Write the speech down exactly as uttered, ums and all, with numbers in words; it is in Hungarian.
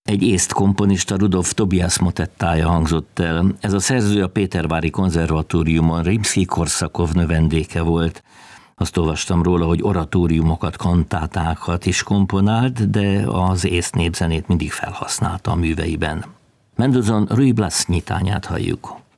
Egy észt komponista, Rudolf Tobias motettája hangzott el. Ez a szerző a Pétervári Konzervatóriumon Rimszkij-Korszakov növendéke volt. Azt olvastam róla, hogy oratóriumokat, kantátákat is komponált, de az észt népzenét mindig felhasználta a műveiben. Mendelssohn Ruy Blas nyitányát halljuk.